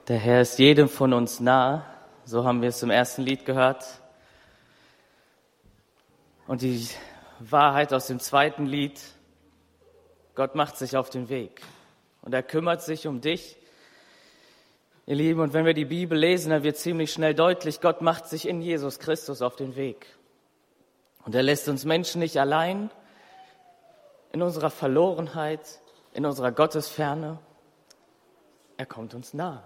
Der Herr ist jedem von uns nahe, so haben wir es im ersten Lied gehört. Und die Wahrheit aus dem zweiten Lied, Gott macht sich auf den Weg und er kümmert sich um dich. Ihr Lieben, und wenn wir die Bibel lesen, dann wird ziemlich schnell deutlich, Gott macht sich in Jesus Christus auf den Weg. Und er lässt uns Menschen nicht allein in unserer Verlorenheit, in unserer Gottesferne. Er kommt uns nahe.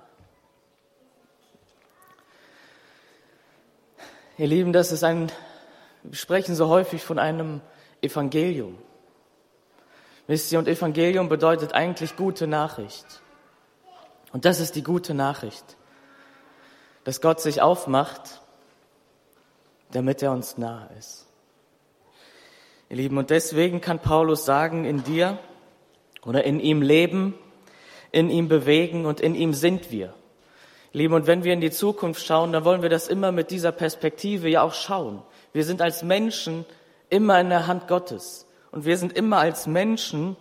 Ihr Lieben, wir sprechen so häufig von einem Evangelium. Wisst ihr, und Evangelium bedeutet eigentlich gute Nachricht. Und das ist die gute Nachricht, dass Gott sich aufmacht, damit er uns nahe ist. Ihr Lieben, und deswegen kann Paulus sagen, in dir oder in ihm leben, in ihm bewegen und in ihm sind wir. Lieben, und wenn wir in die Zukunft schauen, dann wollen wir das immer mit dieser Perspektive ja auch schauen. Wir sind als Menschen immer in der Hand Gottes. Und wir sind immer als Menschen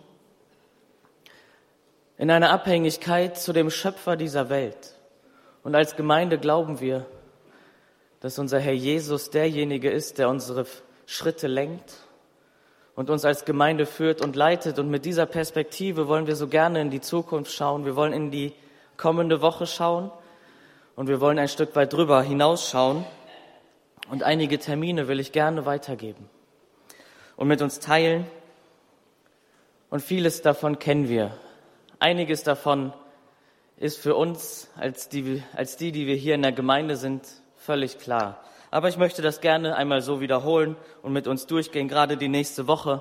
in einer Abhängigkeit zu dem Schöpfer dieser Welt. Und als Gemeinde glauben wir, dass unser Herr Jesus derjenige ist, der unsere Schritte lenkt und uns als Gemeinde führt und leitet. Und mit dieser Perspektive wollen wir so gerne in die Zukunft schauen. Wir wollen in die kommende Woche schauen. Und wir wollen ein Stück weit drüber hinausschauen und einige Termine will ich gerne weitergeben und mit uns teilen. Und vieles davon kennen wir. Einiges davon ist für uns als die wir hier in der Gemeinde sind, völlig klar. Aber ich möchte das gerne einmal so wiederholen und mit uns durchgehen, gerade die nächste Woche.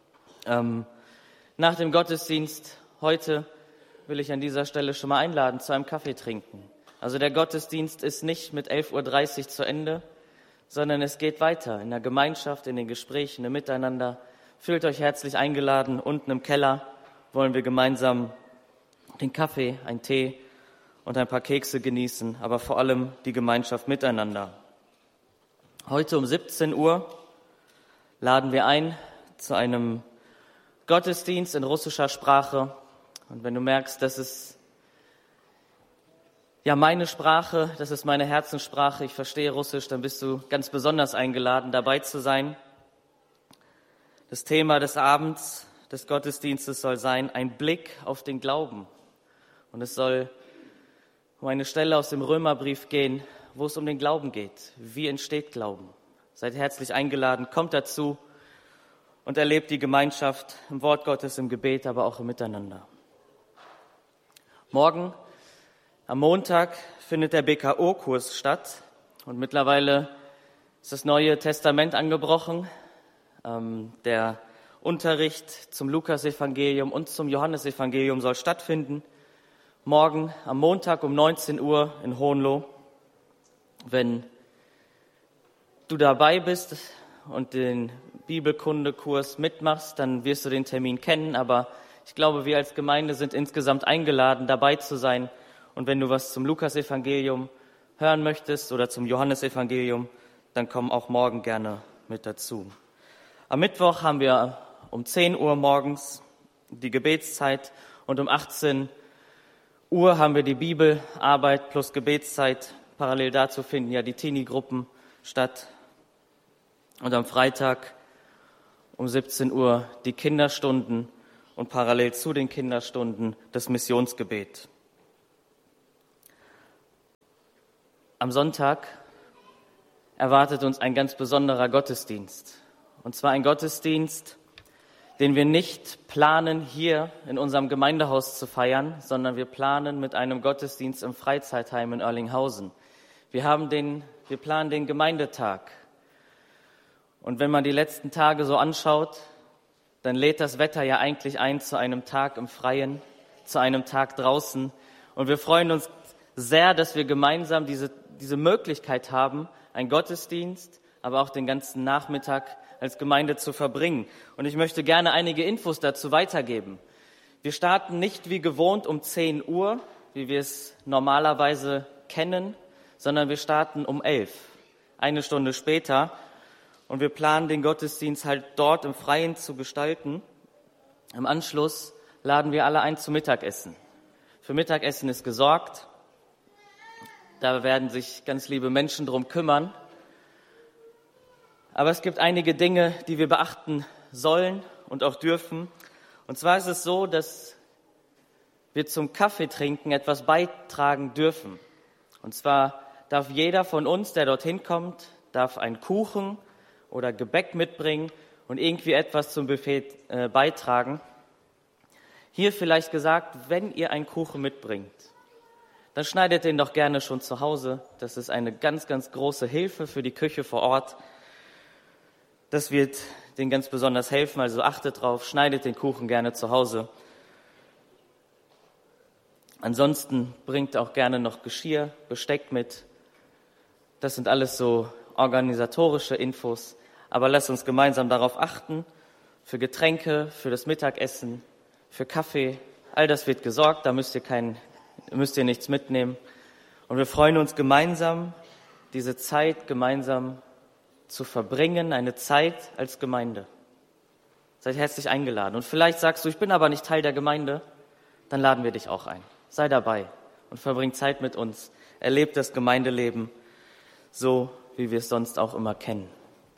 Nach dem Gottesdienst heute will ich an dieser Stelle schon mal einladen zu einem Kaffee trinken. Also der Gottesdienst ist nicht mit 11:30 Uhr zu Ende, sondern es geht weiter in der Gemeinschaft, in den Gesprächen, im Miteinander. Fühlt euch herzlich eingeladen. Unten im Keller wollen wir gemeinsam den Kaffee, einen Tee und ein paar Kekse genießen, aber vor allem die Gemeinschaft miteinander. Heute um 17 Uhr laden wir ein zu einem Gottesdienst in russischer Sprache. Und wenn du merkst, das ist ja meine Sprache, das ist meine Herzenssprache, ich verstehe Russisch, dann bist du ganz besonders eingeladen, dabei zu sein. Das Thema des Abends, des Gottesdienstes soll sein, ein Blick auf den Glauben. Und es soll um eine Stelle aus dem Römerbrief gehen, wo es um den Glauben geht. Wie entsteht Glauben? Seid herzlich eingeladen, kommt dazu und erlebt die Gemeinschaft im Wort Gottes, im Gebet, aber auch im Miteinander. Morgen, am Montag, findet der BKO-Kurs statt und mittlerweile ist das Neue Testament angebrochen. Der Unterricht zum Lukasevangelium und zum Johannesevangelium soll stattfinden. Morgen am Montag um 19 Uhr in Hohenlohe. Wenn du dabei bist und den Bibelkundekurs mitmachst, dann wirst du den Termin kennen. Aber ich glaube, wir als Gemeinde sind insgesamt eingeladen, dabei zu sein. Und wenn du was zum Lukasevangelium hören möchtest oder zum Johannesevangelium, dann komm auch morgen gerne mit dazu. Am Mittwoch haben wir um 10 Uhr morgens die Gebetszeit und um 18 Uhr haben wir die Bibelarbeit plus Gebetszeit. Parallel dazu finden ja die Teenie-Gruppen statt. Und am Freitag um 17 Uhr die Kinderstunden und parallel zu den Kinderstunden das Missionsgebet. Am Sonntag erwartet uns ein ganz besonderer Gottesdienst. Und zwar ein Gottesdienst, den wir nicht planen, hier in unserem Gemeindehaus zu feiern, sondern wir planen mit einem Gottesdienst im Freizeitheim in Oerlinghausen. Wir planen den Gemeindetag. Und wenn man die letzten Tage so anschaut, dann lädt das Wetter ja eigentlich ein zu einem Tag im Freien, zu einem Tag draußen. Und wir freuen uns sehr, dass wir gemeinsam diese Möglichkeit haben, einen Gottesdienst, aber auch den ganzen Nachmittag als Gemeinde zu verbringen. Und ich möchte gerne einige Infos dazu weitergeben. Wir starten nicht wie gewohnt um 10 Uhr, wie wir es normalerweise kennen, sondern wir starten um 11, eine Stunde später. Und wir planen den Gottesdienst halt dort im Freien zu gestalten. Im Anschluss laden wir alle ein zum Mittagessen. Für Mittagessen ist gesorgt. Da werden sich ganz liebe Menschen drum kümmern. Aber es gibt einige Dinge, die wir beachten sollen und auch dürfen. Und zwar ist es so, dass wir zum Kaffeetrinken etwas beitragen dürfen. Und zwar darf jeder von uns, der dorthin kommt, darf einen Kuchen oder Gebäck mitbringen und irgendwie etwas zum Buffet beitragen. Hier vielleicht gesagt, wenn ihr einen Kuchen mitbringt, dann schneidet den doch gerne schon zu Hause. Das ist eine ganz, ganz große Hilfe für die Küche vor Ort. Das wird denen ganz besonders helfen, also achtet drauf, schneidet den Kuchen gerne zu Hause. Ansonsten bringt auch gerne noch Geschirr, Besteck mit. Das sind alles so organisatorische Infos. Aber lasst uns gemeinsam darauf achten, für Getränke, für das Mittagessen, für Kaffee. All das wird gesorgt, da müsst ihr nichts mitnehmen. Und wir freuen uns gemeinsam, diese Zeit gemeinsam zu verbringen, eine Zeit als Gemeinde. Seid herzlich eingeladen. Und vielleicht sagst du, ich bin aber nicht Teil der Gemeinde, dann laden wir dich auch ein. Sei dabei und verbring Zeit mit uns. Erleb das Gemeindeleben so, wie wir es sonst auch immer kennen.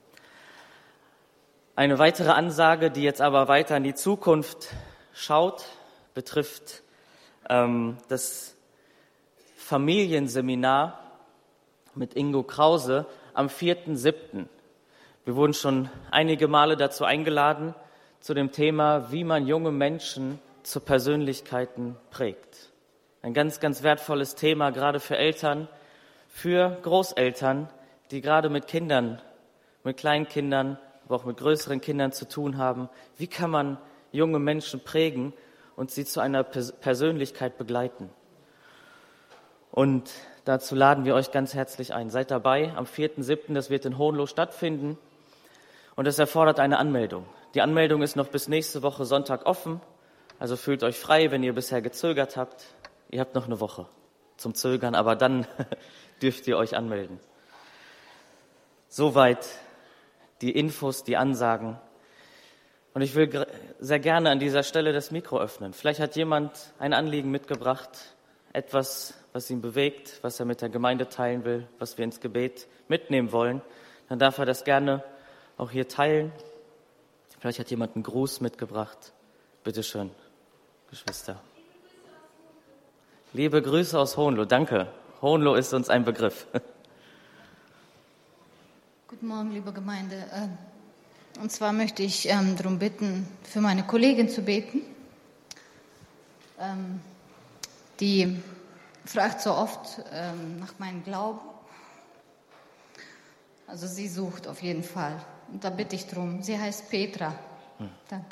Eine weitere Ansage, die jetzt aber weiter in die Zukunft schaut, betrifft das Familienseminar mit Ingo Krause am 4.7. Wir wurden schon einige Male dazu eingeladen, zu dem Thema, wie man junge Menschen zu Persönlichkeiten prägt. Ein ganz, ganz wertvolles Thema, gerade für Eltern, für Großeltern, die gerade mit Kindern, mit kleinen Kindern, aber auch mit größeren Kindern zu tun haben. Wie kann man junge Menschen prägen und sie zu einer Persönlichkeit begleiten? Und dazu laden wir euch ganz herzlich ein. Seid dabei am 4.7., das wird in Hohenlohe stattfinden und es erfordert eine Anmeldung. Die Anmeldung ist noch bis nächste Woche Sonntag offen, also fühlt euch frei, wenn ihr bisher gezögert habt. Ihr habt noch eine Woche zum Zögern, aber dann dürft ihr euch anmelden. Soweit die Infos, die Ansagen. Und ich will sehr gerne an dieser Stelle das Mikro öffnen. Vielleicht hat jemand ein Anliegen mitgebracht, etwas, was ihn bewegt, was er mit der Gemeinde teilen will, was wir ins Gebet mitnehmen wollen. Dann darf er das gerne auch hier teilen. Vielleicht hat jemand einen Gruß mitgebracht. Bitte schön, Geschwister. Liebe Grüße aus Hohenlohe. Danke. Hohenlohe ist uns ein Begriff. Guten Morgen, liebe Gemeinde. Und zwar möchte ich darum bitten, für meine Kollegin zu beten. Die fragt so oft nach meinem Glauben. Also sie sucht auf jeden Fall. Und da bitte ich drum. Sie heißt Petra. Danke.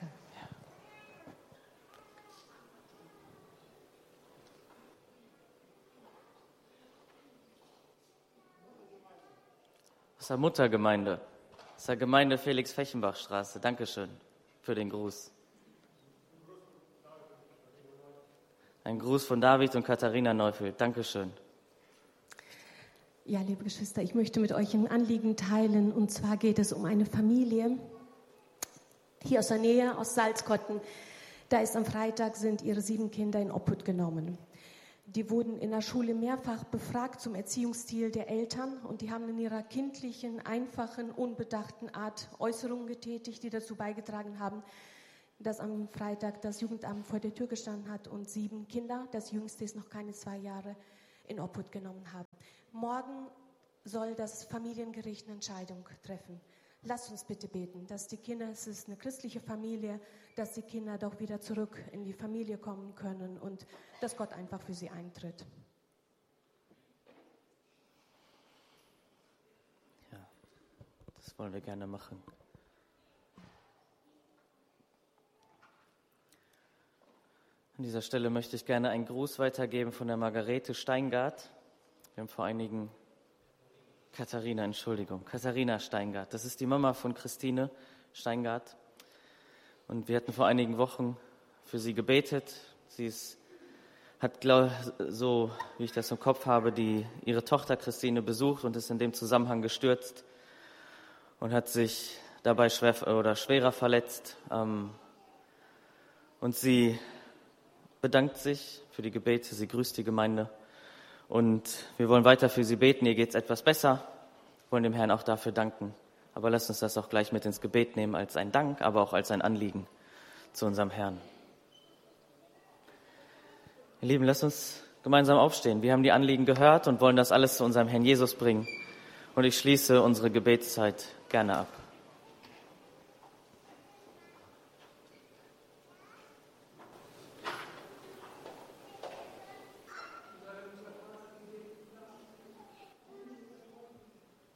Aus der Muttergemeinde, aus der Gemeinde Felix-Fechenbach-Straße. Dankeschön für den Gruß. Ein Gruß von David und Katharina Neufeld. Dankeschön. Ja, liebe Geschwister, ich möchte mit euch ein Anliegen teilen. Und zwar geht es um eine Familie hier aus der Nähe, aus Salzkotten. Da ist am Freitag, sind ihre 7 Kinder in Obhut genommen. Die wurden in der Schule mehrfach befragt zum Erziehungsstil der Eltern und die haben in ihrer kindlichen, einfachen, unbedachten Art Äußerungen getätigt, die dazu beigetragen haben, dass am Freitag das Jugendamt vor der Tür gestanden hat und 7 Kinder, das jüngste ist noch keine 2 Jahre, in Obhut genommen haben. Morgen soll das Familiengericht eine Entscheidung treffen. Lasst uns bitte beten, dass die Kinder, es ist eine christliche Familie, dass die Kinder doch wieder zurück in die Familie kommen können und dass Gott einfach für sie eintritt. Ja, das wollen wir gerne machen. An dieser Stelle möchte ich gerne einen Gruß weitergeben von der Margarete Steingart. Wir haben vor einigen Katharina Steingart. Das ist die Mama von Christine Steingart. Und wir hatten vor einigen Wochen für sie gebetet. Sie hat, so wie ich das im Kopf habe, ihre Tochter Christine besucht und ist in dem Zusammenhang gestürzt und hat sich dabei schwerer verletzt. Und sie bedankt sich für die Gebete, sie grüßt die Gemeinde Und wir wollen weiter für sie beten. Ihr geht's etwas besser. Wir wollen dem Herrn auch dafür danken. Aber lasst uns das auch gleich mit ins Gebet nehmen als ein Dank, aber auch als ein Anliegen zu unserem Herrn. Ihr Lieben, lasst uns gemeinsam aufstehen. Wir haben die Anliegen gehört und wollen das alles zu unserem Herrn Jesus bringen. Und ich schließe unsere Gebetszeit gerne ab.